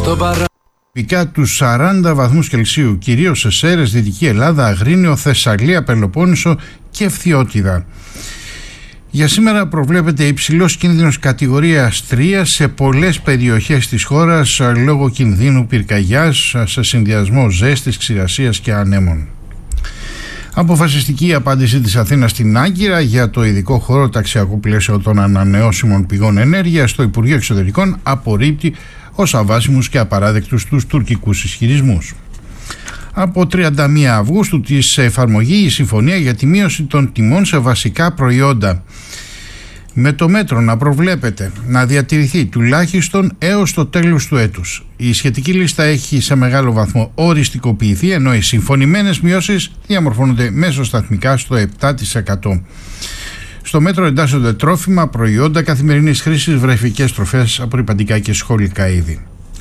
Πικά τους 40 βαθμούς Κελσίου, κυρίως σε Σέρρες, Δυτική Ελλάδα, Αγρίνιο, Θεσσαλία, Πελοπόννησο και Φθιώτιδα. Για σήμερα προβλέπεται υψηλός κίνδυνος κατηγορίας 3 σε πολλές περιοχές της χώρας λόγω κινδύνου πυρκαγιάς σε συνδυασμό ζέστης, ξηρασίας και ανέμων. Αποφασιστική απάντηση της Αθήνας στην Άγκυρα για το ειδικό χώρο ταξιακού πλαίσιο των ανανεώσιμων πηγών ενέργειας. Το Υπουργείο Εξωτερικών απορρίπτει ως αβάσιμους και απαράδεκτους τους τουρκικούς ισχυρισμούς. Από 31 Αυγούστου της εφαρμογή η συμφωνία για τη μείωση των τιμών σε βασικά προϊόντα. Με το μέτρο να προβλέπεται να διατηρηθεί τουλάχιστον έως το τέλος του έτους. Η σχετική λίστα έχει σε μεγάλο βαθμό οριστικοποιηθεί, ενώ οι συμφωνημένες μειώσεις διαμορφώνονται μέσοσταθμικά στο 7%. Στο μέτρο εντάσσονται τρόφιμα, προϊόντα καθημερινής χρήσης, βρεφικές τροφές, απορρυπαντικά και σχολικά είδη.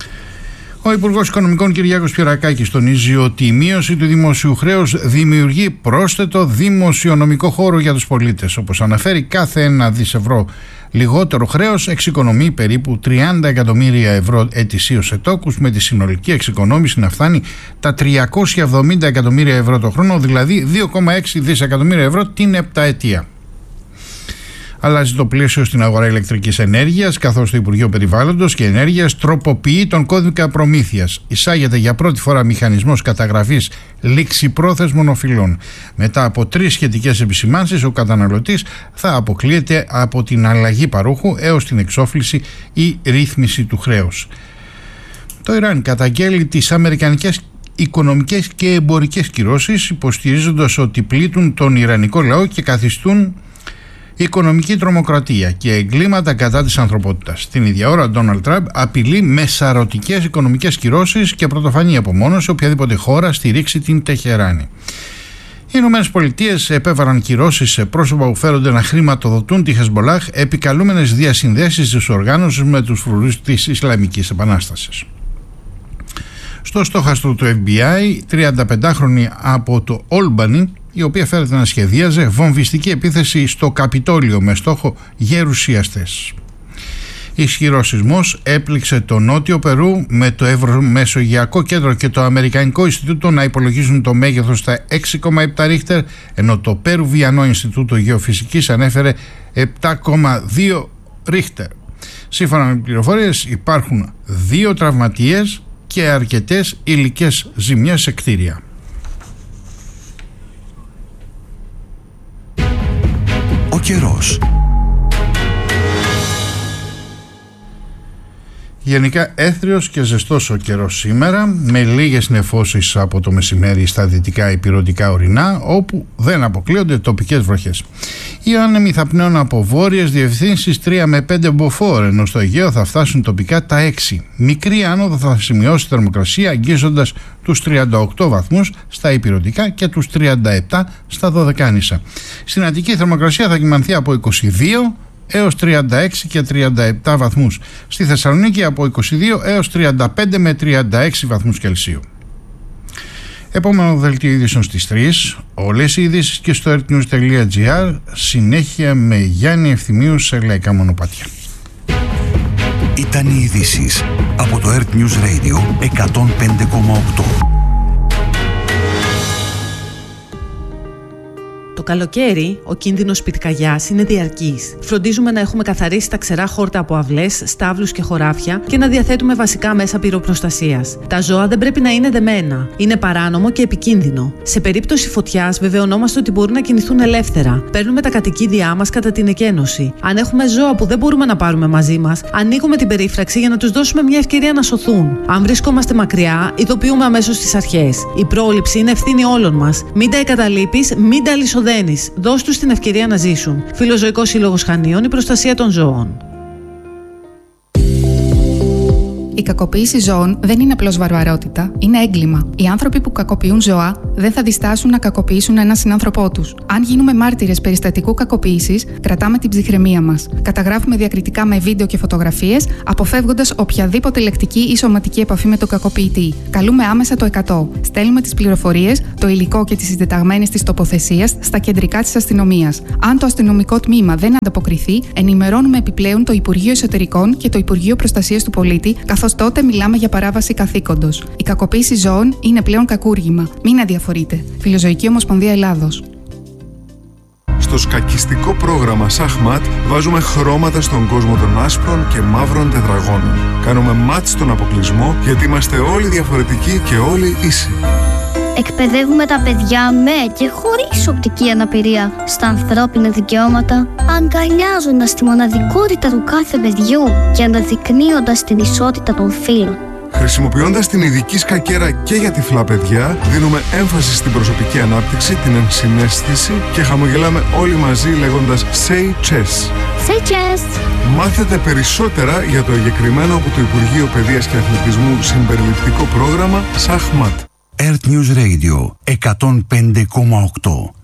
Ο Υπουργός Οικονομικών Κυριάκος Πιερακάκης τονίζει ότι η μείωση του δημοσίου χρέους δημιουργεί πρόσθετο δημοσιονομικό χώρο για τους πολίτες. Όπως αναφέρει, κάθε 1 δις ευρώ λιγότερο χρέος εξοικονομεί περίπου 30 εκατομμύρια ευρώ ετησίως σε τόκους, με τη συνολική εξοικονόμηση να φτάνει τα 370 εκατομμύρια ευρώ το χρόνο, δηλαδή 2,6 δισεκατομμύρια ευρώ την επταετία. Αλλάζει το πλαίσιο στην αγορά ηλεκτρικής ενέργειας, καθώς το Υπουργείο Περιβάλλοντος και Ενέργειας τροποποιεί τον κώδικα προμήθειας. Εισάγεται για πρώτη φορά μηχανισμός καταγραφής ληξιπρόθεσμων οφειλών. Μετά από 3 σχετικές επισημάνσεις, ο καταναλωτής θα αποκλείεται από την αλλαγή παρόχου έως την εξόφληση ή ρύθμιση του χρέους. Το Ιράν καταγγέλει τις αμερικανικές οικονομικές και εμπορικές κυρώσεις, υποστηρίζοντας ότι πλήττουν τον ιρανικό λαό και καθιστούν οικονομική τρομοκρατία και εγκλήματα κατά της ανθρωπότητας. Την ίδια ώρα, ο Ντόναλντ Τραμπ απειλεί με σαρωτικές οικονομικές κυρώσεις και πρωτοφανή απομόνωση οποιαδήποτε χώρα στηρίξει την Τεχεράνη. Οι ΗΠΑ επέβαλαν κυρώσεις σε πρόσωπα που φέρονται να χρηματοδοτούν τη Χεσμολάχ, επικαλούμενες διασυνδέσεις της οργάνωσης με τους φρουρούς της Ισλαμικής Επανάστασης. Στο στόχαστρο του FBI, 35χρονη από το Όλμπανι, η οποία φέρεται να σχεδίαζε βομβιστική επίθεση στο Καπιτόλιο με στόχο γερουσιαστές. Ισχυρός σεισμός έπληξε το νότιο Περού, με το Ευρωμεσογειακό Κέντρο και το Αμερικανικό Ινστιτούτο να υπολογίζουν το μέγεθος στα 6,7 ρίχτερ, ενώ το Περουβιανό Ινστιτούτο Γεωφυσικής ανέφερε 7,2 ρίχτερ. Σύμφωνα με πληροφορίες, υπάρχουν 2 τραυματίες και αρκετές υλικές ζημιές σε κτίρια. Ο καιρός. Γενικά έθριος και ζεστός ο καιρός σήμερα, με λίγες νεφώσεις από το μεσημέρι στα δυτικά υπηρετικά ορεινά, όπου δεν αποκλείονται τοπικές βροχές. Οι άνεμοι θα πνέουν από βόρειες διευθύνσεις 3 με 5 μποφόρ, ενώ στο Αιγαίο θα φτάσουν τοπικά τα 6. Μικρή άνοδο θα σημειώσει θερμοκρασία, αγγίζοντας τους 38 βαθμούς στα υπηρετικά και τους 37 στα Δωδεκάνησα. Στην Αττική η θερμοκρασία θα κυμανθεί από 22 έως 36 και 37 βαθμούς. Στη Θεσσαλονίκη από 22 έως 35 με 36 βαθμούς Κελσίου. Επόμενο δελτίο ειδήσεων στις 3. Όλες οι ειδήσεις και στο earthnews.gr. Συνέχεια με Γιάννη Ευθυμίου σε λαϊκά μονοπάτια. Ήταν οι ειδήσεις από το Earth News Radio 105,8. Το καλοκαίρι, ο κίνδυνος πυρκαγιάς είναι διαρκής. Φροντίζουμε να έχουμε καθαρίσει τα ξερά χόρτα από αυλές, στάβλους και χωράφια και να διαθέτουμε βασικά μέσα πυροπροστασίας. Τα ζώα δεν πρέπει να είναι δεμένα. Είναι παράνομο και επικίνδυνο. Σε περίπτωση φωτιάς, βεβαιωνόμαστε ότι μπορούν να κινηθούν ελεύθερα. Παίρνουμε τα κατοικίδια μας κατά την εκένωση. Αν έχουμε ζώα που δεν μπορούμε να πάρουμε μαζί μας, ανοίγουμε την περίφραξη για να τους δώσουμε μια ευκαιρία να σωθούν. Αν βρισκόμαστε μακριά, ειδοποιούμε αμέσως τις αρχές. Η πρόληψη είναι ευθύνη όλων μας. Μην τα εγκαταλείπεις, μην τα λησοδένεις. Δώσ' τους την ευκαιρία να ζήσουν. Φιλοζωικός Σύλλογος Χανίων, η προστασία των ζώων. Η κακοποίηση ζώων δεν είναι απλώς βαρβαρότητα, είναι έγκλημα. Οι άνθρωποι που κακοποιούν ζώα δεν θα διστάσουν να κακοποιήσουν έναν συνάνθρωπό τους. Αν γίνουμε μάρτυρες περιστατικού κακοποίησης, κρατάμε την ψυχραιμία μας. Καταγράφουμε διακριτικά με βίντεο και φωτογραφίες, αποφεύγοντας οποιαδήποτε λεκτική ή σωματική επαφή με τον κακοποιητή. Καλούμε άμεσα το 100. Στέλνουμε τις πληροφορίες, το υλικό και τις συντεταγμένες της τοποθεσίας στα κεντρικά της αστυνομίας. Αν το αστυνομικό τμήμα δεν ανταποκριθεί, ενημερώνουμε επιπλέον το Υπουργείο Εσωτερικών και το Υπουργείο Προστασίας του Πολίτη, καθώς τότε μιλάμε για παράβαση καθήκοντος. Η κακοποίηση ζώων είναι πλέον κακούργημα. Μην αδιαφορείτε. Φιλοζωική Ομοσπονδία Ελλάδος. Στο σκακιστικό πρόγραμμα Σαχμάτ βάζουμε χρώματα στον κόσμο των άσπρων και μαύρων τετραγώνων. Κάνουμε μάτ στον αποκλεισμό γιατί είμαστε όλοι διαφορετικοί και όλοι ίσοι. Εκπαιδεύουμε τα παιδιά με και χωρίς οπτική αναπηρία στα ανθρώπινα δικαιώματα, αγκαλιάζοντας τη μοναδικότητα του κάθε παιδιού και αναδεικνύοντας την ισότητα των φύλων. Χρησιμοποιώντας την ειδική σκακέρα και για τυφλά παιδιά, δίνουμε έμφαση στην προσωπική ανάπτυξη, την ενσυναίσθηση και χαμογελάμε όλοι μαζί λέγοντας Say Chess. Say Chess! Μάθετε περισσότερα για το εγκεκριμένο από το Υπουργείο Παιδείας και Αθλητισμού συμπεριληπτικό πρόγραμμα Σαχμάτ. Earth News Radio 105,8.